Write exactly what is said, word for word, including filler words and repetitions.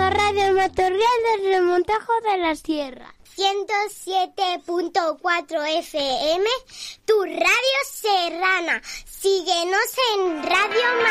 escuchando Radio Matorral del Remontajo de la Sierra. ciento siete punto cuatro F M, tu radio serrana. Síguenos en Radio